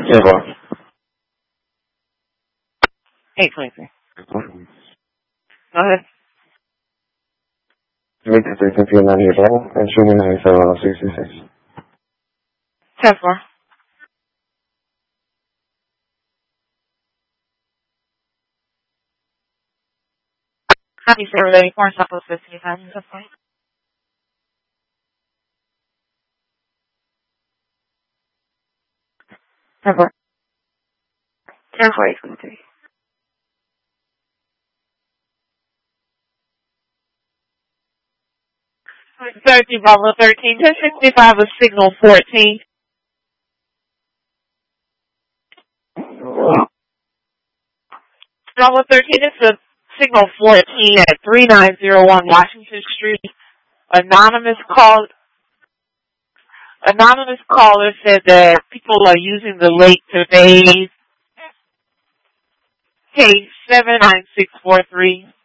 10 4. 823. Go ahead. Make the 398 and show me 9766. 10 4. Happy Saturday, 4 Southwest 55. 10 4. 10 4. 10 4 823. 30 Bravo 13, 1065 is signal 14. Bravo 13 is a signal 14 at 3901 Washington Street. Anonymous caller said that people are using the lake to bathe. Case 79643.